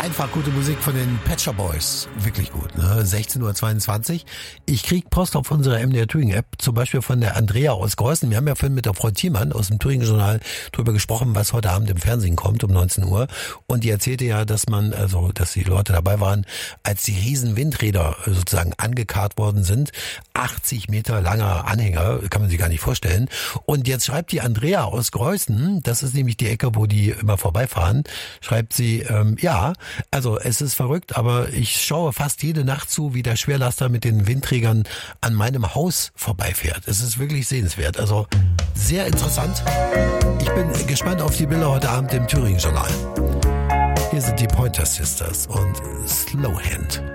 Einfach gute Musik von den Pet Shop Boys. Wirklich gut, ne? 16:22 Uhr. Ich krieg Post auf unserer MDR Thüringen App, zum Beispiel von der Andrea aus Greußen. Wir haben ja vorhin mit der Frau Thiemann aus dem Thüringen Journal drüber gesprochen, was heute Abend im Fernsehen kommt um 19 Uhr. Und die erzählte ja, dass die Leute dabei waren, als die riesen Windräder sozusagen angekarrt worden sind. 80 Meter langer Anhänger, kann man sich gar nicht vorstellen. Und jetzt schreibt die Andrea aus Greußen, das ist nämlich die Ecke, wo die immer vorbeifahren, schreibt sie, also es ist verrückt, aber ich schaue fast jede Nacht zu, wie der Schwerlaster mit den Windträgern an meinem Haus vorbeifährt. Es ist wirklich sehenswert, also sehr interessant. Ich bin gespannt auf die Bilder heute Abend im Thüringen Journal. Hier sind die Pointer Sisters und Slowhand.